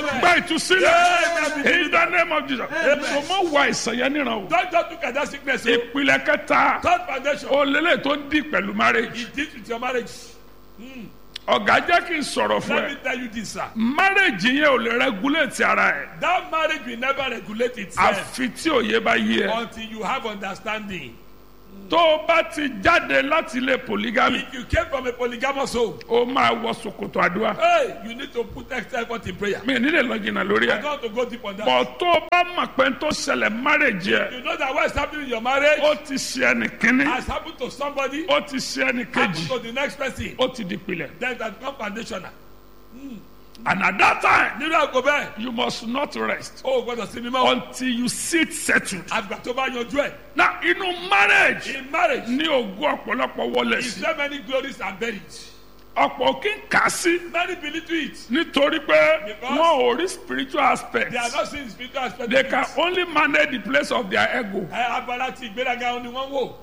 gba ìtúsílẹ̀ in the name of Jesus. So mo wá ìsàn yẹn níran o. Don't just look at that sickness. Ìpìlẹ̀ kẹta Third foundation. olélẹ̀ tó dì pẹ̀lú marriage. It deals with your marriage. Ọ̀gá jẹ́ kí n sọ̀rọ̀ fún Let ẹ. me tell you this, sir. Marriage yẹn ò lè regulate ara ẹ̀. That marriage will never regulate itself Àfi tí òye bá yé ẹ. until you have understanding. Tó o bá ti jáde láti ilé polygamy, If you came from a polygamous home, o máa wọ ṣòkòtò àdúrà. hey, you need to put extra effort in prayer. Mi ò ní lè lọ jìnnà lórí I ẹ̀. don't want to go deep on that. Bọ̀ tó o bá mọ̀ pé n tó ṣẹlẹ̀ marriage yẹ, You know that what is happening in your marriage ó ti ṣe ẹnì kínní, has happened to somebody, ó ti ṣe ẹnì happened kejì, to the next person. ó ti di pilẹ̀. Then that become foundational. And at that time, Nínú àgọ́ bẹ́ẹ̀, you must not rest o gbọ́dọ̀ sinmi mọ́. until you sit settled. Àgbà tó bá yanjú ẹ̀. Now, inú marriage In marriage, ní ogún ọ̀pọ̀lọpọ̀ wọlé is sí. there many glories are buried? Ọ̀pọ̀ kí n kà sí Many believe to it. nítorí pé Because wọn ò rí spiritual aspect. They are not seeing spiritual aspect. They of can it. only manage the place of their ego. Abala ti ìgbéraga ni wọ́n wò.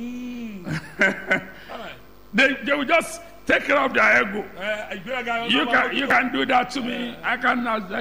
They will just take care of their ego. Ìgbéraga You can do that to me. I can.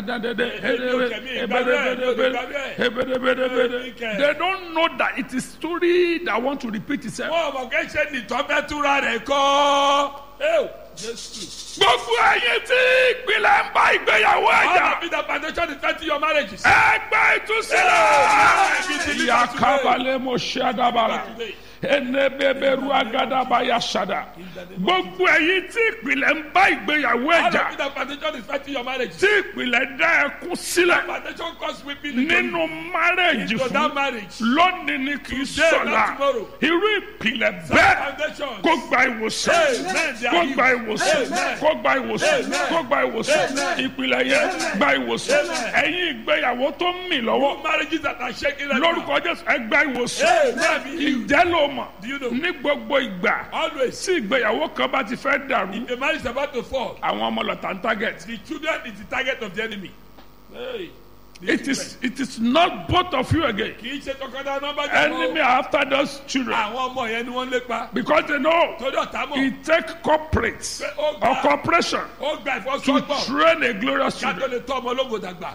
They don't know that it is story that want to repeat itself. Wọ́n mọ̀ kẹ́ ṣe ní tọ́fẹ́ túra rẹ̀ kọ́. Jésù. Gbogbo ẹyin tí ìpìlẹ̀ ń bá ìgbéyàwó All ẹ̀jà. of it that foundation is fighting your marriages. Ẹgbẹ́ ìtúsílẹ̀. Yakabalẹ̀ mo ṣe àdàbàrà. Enebeberu agadabaya sada. Gbogbo ẹyin tí ìpìlẹ̀ ń bá ìgbéyàwó All ẹ̀jà. of it that foundation is fighting your marriages. Tí ìpìlẹ̀ dá ẹkún sílẹ̀ Foundation cause weeping into nínú márẹ̀jì into fún that marriage. lónìí ni kì í Today, not sọ̀la. tomorrow. Irú ìpìlẹ̀ That bẹ́ẹ̀ foundation. kó gba ìwòsàn. Amen. They are Kó healed. gba ìwòsàn. Amen. Kó gba ìwòsàn. Amen. Kó gba ìwòsàn. Ìpìlẹ̀ yẹn gba ìwòsàn. Ẹ̀yin ìgbéyàwó tó ń mì lọ́wọ́. Marriages that are shaking right now. Lórúkọ Jésù ẹ gba ìwòsàn. Amen. Ǹjẹ́ ló mọ̀? Do you know? Ní gbogbo ìgbà Always. tí ìgbéyàwó kan bá ti fẹ́ dàrú, If a marriage is about to fall, àwọn ọmọ lọ́tà ń target. the children is the target of the enemy. Hey. It is not both of you again. Kì í ṣe tọkọtaya nọ́mbà jẹ́ Enemy are after those children àwọn ọmọ yẹn ni wọ́n ń lépa. because they know Torí ọ̀tá mọ̀. it takes corporates or corporation Ó gba to ìfọwọ́sowọ́pọ̀. train a glorious Ká tó children. lè tọ́ ọmọ ológo dàgbà.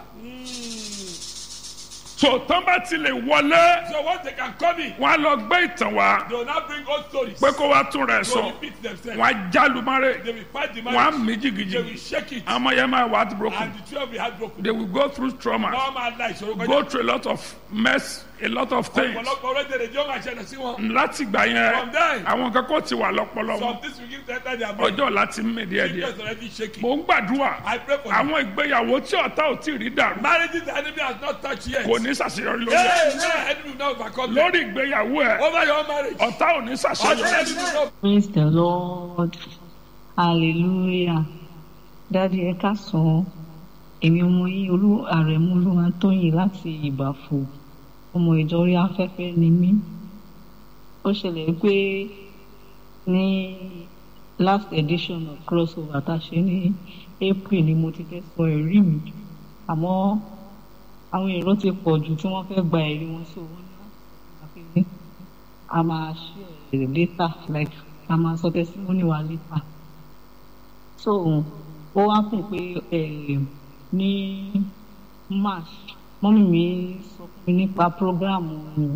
So tán bá ti lè wọlé, So once they can come in, wọ́n á lọ gbé ìtàn wá they will now bring old stories. pé kó wá tún rẹ̀ They will sọ. repeat themselves. Wọ́n á jálùmọ́rẹ́, They will fight the wọ́n á marriage. mí They will jìgìjìgì. shake it. Àwọn ọmọ yẹn máa wà heartbroken. And the children will be heartbroken. They will go through trauma, Wọ́n máa la ìṣòro go kọjá. through a lot of mess, a lot of things. Ọ̀pọ̀lọpọ̀ orílẹ̀-èdè yóò máa ṣẹlẹ̀ sí wọn. Láti gbà yẹn, From there, àwọn kan kò ti wà lọ́pọlọ some wọn. things will give to enter their brain. Ọjọ́ láti mí díẹ̀díẹ̀. Children already shaking. Mo ń gbàdúrà I pray for you. àwọn ìgbéyàwó tí ọ̀tá ò tí ì rí dàrú Marriages the enemy has not touched yet. kò ní ṣàṣeyọrí lórí ẹ̀. Hey, no, enemy will not overcome them. Lórí ìgbéyàwó ẹ̀ Over your marriage. ọ̀tá ò ní All the ṣàṣeyọrí. enemy will not. Praise the Lord. Hallelujah. Daddy ẹ káàsán. Èmi ọmọ yín Àrẹ̀mú Olúwatóyìn láti Ìbàfò. Ọmọ ìjọ orí afẹ́fẹ́ ni mí. Ó ṣẹlẹ̀ pé ní last edition of crossover tá a ṣe ní April ni mo ti fẹ́ sọ ẹ̀rí mi. Àmọ́ àwọn èrò ti pọ̀ jù tí wọ́n fẹ́ gba ẹ̀rí wọn sí owó náà. A máa share later, like a máa sọ testimony wa later. So ó wá kùn pé ní March mọ́mí mi sọ fún mi nípa program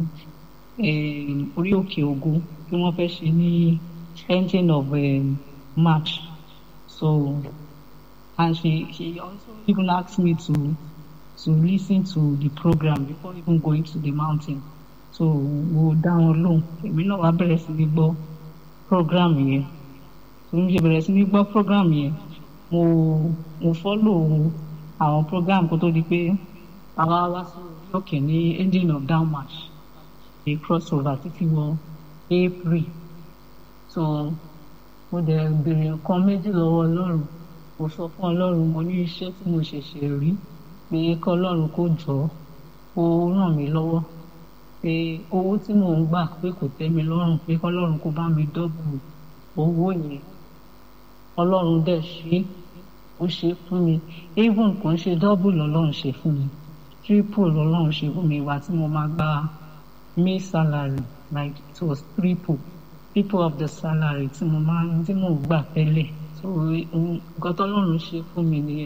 orí òkè ògo tí wọ́n fẹ́ ṣe ní ending of March. So and she also even asked me to listen to the program before even going to the mountain. So mo dá wọn lóhùn èmi náà wá bẹ̀rẹ̀ sí ní gbọ́ program yẹn. So mo ṣe bẹ̀rẹ̀ sí ní gbọ́ program yẹn mo follow àwọn program kó tó di pé àwa wá sí orí òkè ní ending of down March the crossover títí wọ April. So mo dẹ̀ béèrè nǹkan méjì lọ́wọ́ Ọlọ́run. Mo sọ fún Ọlọ́run mo ní iṣẹ́ tí mo ṣẹ̀ṣẹ̀ rí pé kí Ọlọ́run kó jọ̀ọ́ kó ràn mí lọ́wọ́ pé owó tí mò ń gbà pé kò tẹ́ mi lọ́rùn pé kí Ọlọ́run kó bá mi dọ́bù owó yẹn. Ọlọ́run dẹ̀ ṣe ó ṣe fún mi even kò ń ṣe dọ́bù lọ́lọ́run ṣe fún mi triple lọ́lọ́run ṣe fún mi ìwà tí mo máa gba May salary like it was triple of the salary tí mo ń gbà tẹ́lẹ̀. So nǹkan tọ́lọ́run ṣe fún mi nìyẹn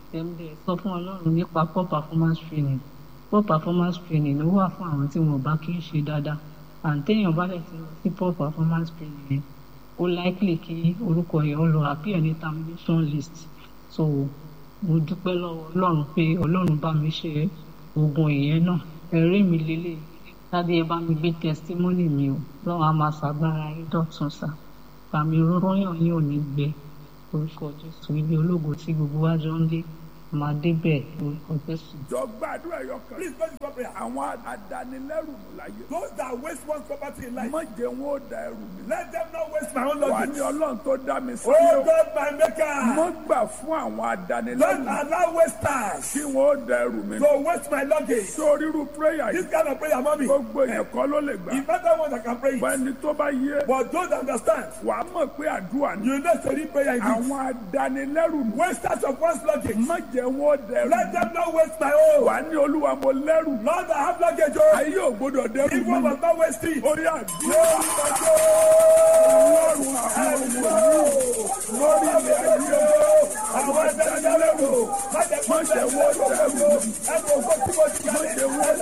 tẹ̀m̀bẹ̀ sọ fún ọlọ́run nípa poor performance training. Poor performance training ló wà fún àwọn tí wọn bá kí ń ṣe dáadáa. Téèyàn bá dẹ̀ ti lọ sí poor performance training yẹn, ó likely kí orúkọ yẹn ó lọ appear ní termination list. So mo dúpẹ́ lọ́wọ́ ọlọ́run pé ọlọ́run bá mi ṣe oògùn ìyẹn náà. Ẹ̀rí mi lélẹ̀ tàbí ẹ bá mi gbé testimony mi o, lọ́wọ́ a máa ṣàgbára yín dọ̀tun sá. Bàmí rọ́yàn yín ò ní gbẹ orúkọ Jésù, ibi ológo tí gbogbo wa jọ ń lé máa débẹ̀ orúkọ Jésù. jọ gbàdúrà ẹyọ kan. Please pray for prayer. àwọn adanilẹ́rù mú láyé. Those that waste one's property in life, má jẹ́ wọn ó da ẹrù mi. let them not waste my own wà ní luggage. ọlọ́run tó dá mi sí. Oh God, my maker. mo gbà fún àwọn Don't adanilẹ́rù allow wasters kí wọn ó da ẹrù mi. to waste my luggage. sórí irú prayer This yìí kind of prayer, mommy, gbogbo èèyàn kọ́ ló lè gbà. it's not that one that can pray it. bẹ́ẹ̀ni tó bá yé But those that understand, wàá mọ̀ pé àdúrà ni. you know, study prayer in this. àwọn adanilẹ́rù mú. Wasters of one's luggage, má jẹ́ wọn ó da ẹrù let mi. them not waste my own. wàá ní olúwa mo lẹ́rù. Lord, I have luggage. Oh, ayé ò gbọdọ̀ dẹ́rù if mi. one must not waste it. orí àdúrà ọlọ́run àwọn ọmọ mi lórí ilẹ̀ ayé àwọn adanilẹ́rù má jẹ́ wọ́n dẹ́rù mi. má jẹ́ wọ́n